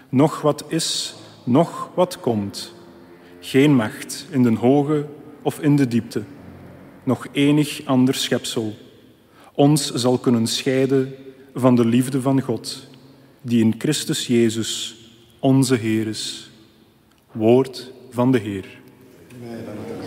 noch wat is, noch wat komt. Geen macht in de hoge of in de diepte, nog enig ander schepsel ons zal kunnen scheiden van de liefde van God, die in Christus Jezus, onze Heer is. Woord van de Heer.